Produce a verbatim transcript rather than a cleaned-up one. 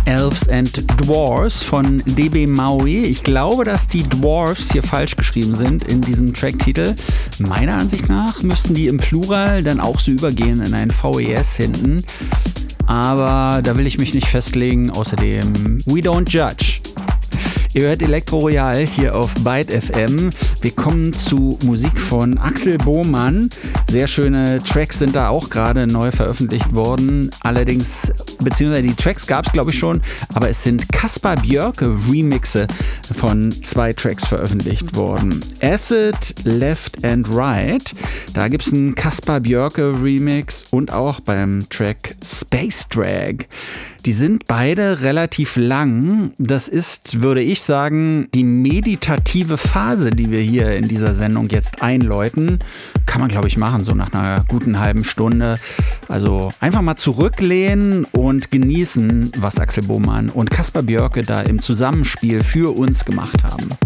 Elves and Dwarfs von D B Maui. Ich glaube, dass die Dwarfs hier falsch geschrieben sind in diesem Tracktitel. Meiner Ansicht nach müssten die im Plural dann auch so übergehen in ein V E S hinten. Aber da will ich mich nicht festlegen. Außerdem, we don't judge. Ihr hört Elektro Royal hier auf Byte F M. Wir kommen zu Musik von Axel Bohmann. Sehr schöne Tracks sind da auch gerade neu veröffentlicht worden. Allerdings, beziehungsweise die Tracks gab es glaube ich schon, aber es sind Kaspar Björke Remixe von zwei Tracks veröffentlicht worden. Acid, Left and Right. Da gibt es einen Kaspar Björke Remix und auch beim Track Space Drag. Die sind beide relativ lang. Das ist, würde ich sagen, die meditative Phase, die wir hier in dieser Sendung jetzt einläuten. Kann man, glaube ich, machen, so nach einer guten halben Stunde. Also einfach mal zurücklehnen und genießen, was Axel Bohmann und Kaspar Björke da im Zusammenspiel für uns gemacht haben.